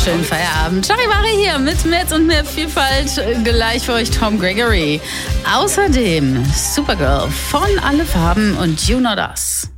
schönen Feierabend. Charivari hier mit und mehr Vielfalt. Gleich für euch Tom Gregory. Außerdem Supergirl von Alle Farben und You Know Das.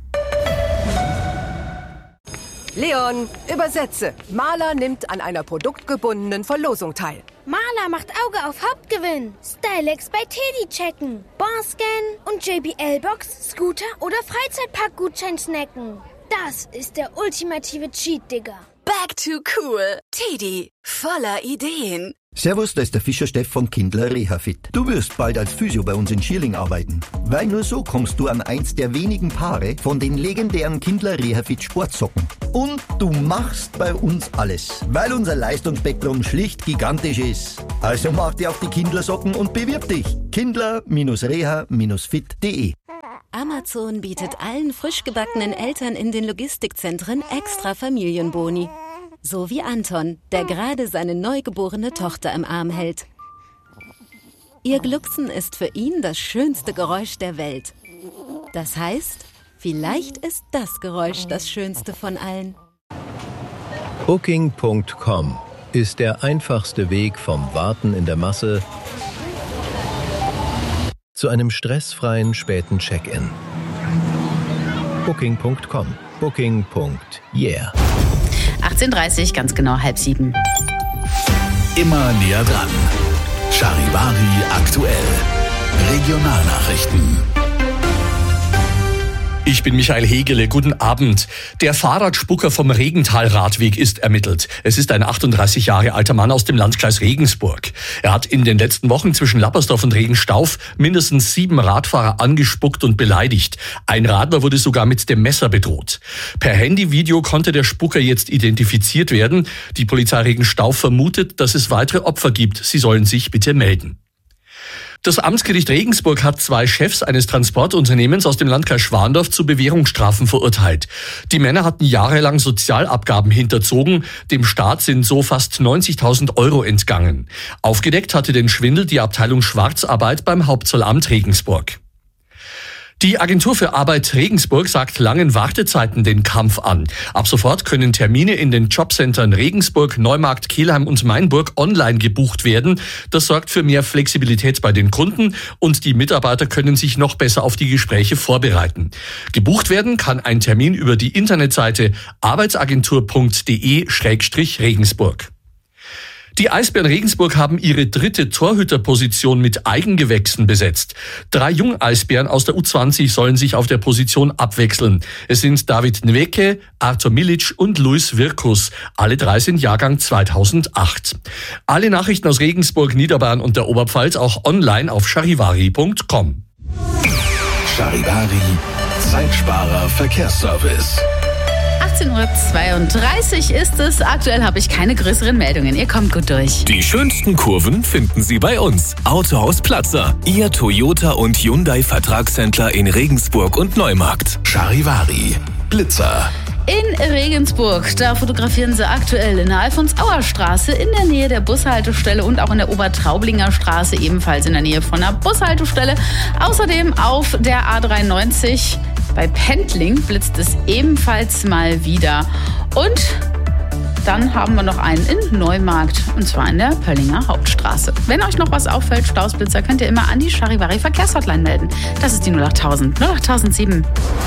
Leon, übersetze. Maler nimmt an einer produktgebundenen Verlosung teil. Maler macht Auge auf Hauptgewinn. Stylex bei Teddy checken. Barscan und JBL-Box, Scooter oder Freizeitpark-Gutschein snacken. Das ist der ultimative Cheat, Digga. Back to cool. Teddy, voller Ideen. Servus, da ist der Fischer Steff von Kindler Rehafit. Du wirst bald als Physio bei uns in Schierling arbeiten. Weil nur so kommst du an eins der wenigen Paare von den legendären Kindler Rehafit Sportsocken. Und du machst bei uns alles, weil unser Leistungsspektrum schlicht gigantisch ist. Also mach dir auf die Kindler-Socken und bewirb dich. Kindler-reha-fit.de. Amazon bietet allen frisch gebackenen Eltern in den Logistikzentren extra Familienboni. So wie Anton, der gerade seine neugeborene Tochter im Arm hält. Ihr Glucksen ist für ihn das schönste Geräusch der Welt. Das heißt, vielleicht ist das Geräusch das schönste von allen. Booking.com ist der einfachste Weg vom Warten in der Masse zu einem stressfreien späten Check-in. Booking.com. Booking.yeah. 18:30, ganz genau 6:30. Immer näher dran. Charivari aktuell. Regionalnachrichten. Ich bin Michael Hegele, guten Abend. Der Fahrradspucker vom Regental-Radweg ist ermittelt. Es ist ein 38 Jahre alter Mann aus dem Landkreis Regensburg. Er hat in den letzten Wochen zwischen Lappersdorf und Regenstauf mindestens 7 Radfahrer angespuckt und beleidigt. Ein Radler wurde sogar mit dem Messer bedroht. Per Handyvideo konnte der Spucker jetzt identifiziert werden. Die Polizei Regenstauf vermutet, dass es weitere Opfer gibt. Sie sollen sich bitte melden. Das Amtsgericht Regensburg hat 2 Chefs eines Transportunternehmens aus dem Landkreis Schwandorf zu Bewährungsstrafen verurteilt. Die Männer hatten jahrelang Sozialabgaben hinterzogen. Dem Staat sind so fast 90.000 Euro entgangen. Aufgedeckt hatte den Schwindel die Abteilung Schwarzarbeit beim Hauptzollamt Regensburg. Die Agentur für Arbeit Regensburg sagt langen Wartezeiten den Kampf an. Ab sofort können Termine in den Jobcentern Regensburg, Neumarkt, Kelheim und Mainburg online gebucht werden. Das sorgt für mehr Flexibilität bei den Kunden und die Mitarbeiter können sich noch besser auf die Gespräche vorbereiten. Gebucht werden kann ein Termin über die Internetseite arbeitsagentur.de/Regensburg. Die Eisbären Regensburg haben ihre 3. Torhüterposition mit Eigengewächsen besetzt. 3 Jungeisbären aus der U20 sollen sich auf der Position abwechseln. Es sind David Nweke, Arthur Milic und Luis Virkus. Alle 3 sind Jahrgang 2008. Alle Nachrichten aus Regensburg, Niederbayern und der Oberpfalz auch online auf charivari.com. Charivari, Zeitsparer Verkehrsservice. 18:32 ist es. Aktuell habe ich keine größeren Meldungen. Ihr kommt gut durch. Die schönsten Kurven finden Sie bei uns. Autohaus Platzer, Ihr Toyota und Hyundai Vertragshändler in Regensburg und Neumarkt. Charivari, Blitzer. In Regensburg, da fotografieren sie aktuell in der Alfons-Auer-Straße, in der Nähe der Bushaltestelle und auch in der Obertraublinger Straße, ebenfalls in der Nähe von der Bushaltestelle. Außerdem auf der A93 bei Pendling blitzt es ebenfalls mal wieder. Und dann haben wir noch einen in Neumarkt, und zwar in der Pöllinger Hauptstraße. Wenn euch noch was auffällt, Stausblitzer, könnt ihr immer an die Charivari Verkehrshotline melden. Das ist die 08000 08007.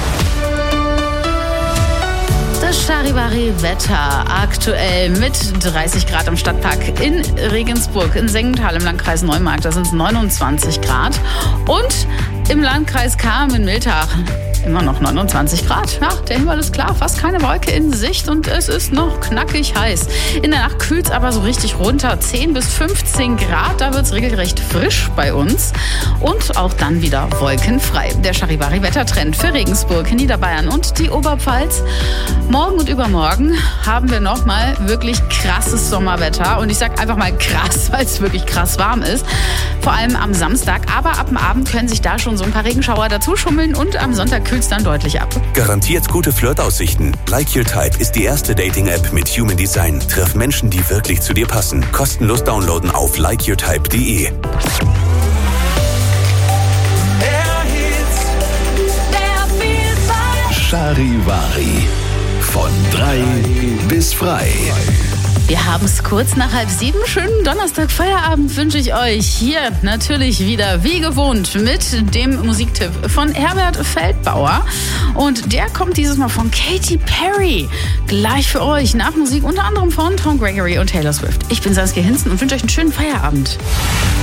Das Charivari-Wetter aktuell mit 30 Grad im Stadtpark in Regensburg, in Sengenthal im Landkreis Neumarkt, da sind es 29 Grad. Und im Landkreis Kamen-Miltach immer noch 29 Grad. Ja, der Himmel ist klar, fast keine Wolke in Sicht und es ist noch knackig heiß. In der Nacht kühlt es aber so richtig runter, 10 bis 15 Grad, da wird es regelrecht frisch bei uns. Und auch dann wieder wolkenfrei. Der Charivari-Wettertrend für Regensburg, Niederbayern und die Oberpfalz. Morgen und übermorgen haben wir nochmal wirklich krasses Sommerwetter. Und ich sage einfach mal krass, weil es wirklich krass warm ist. Vor allem am Samstag. Aber ab dem Abend können sich da schon so ein paar Regenschauer dazu schummeln. Und am Sonntag kühlt es dann deutlich ab. Garantiert gute Flirtaussichten. Like Your Type ist die erste Dating-App mit Human Design. Triff Menschen, die wirklich zu dir passen. Kostenlos downloaden auf likeyourtype.de. Charivari. Von 3 bis frei. Wir haben es kurz nach 6:30. Schönen Donnerstag Feierabend wünsche ich euch. Hier natürlich wieder wie gewohnt mit dem Musiktipp von Herbert Feldbauer. Und der kommt dieses Mal von Katy Perry. Gleich für euch nach Musik unter anderem von Tom Gregory und Taylor Swift. Ich bin Saskia Hinzen und wünsche euch einen schönen Feierabend.